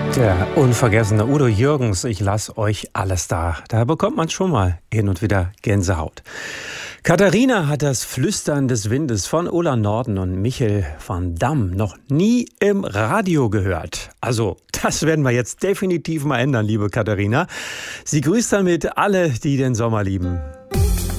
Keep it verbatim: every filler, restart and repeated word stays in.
Der unvergessene Udo Jürgens, ich lasse euch alles da. Da bekommt man schon mal hin und wieder Gänsehaut. Katharina hat das Flüstern des Windes von Ulla Norden und Michel van Damme noch nie im Radio gehört. Also, das werden wir jetzt definitiv mal ändern, liebe Katharina. Sie grüßt damit alle, die den Sommer lieben.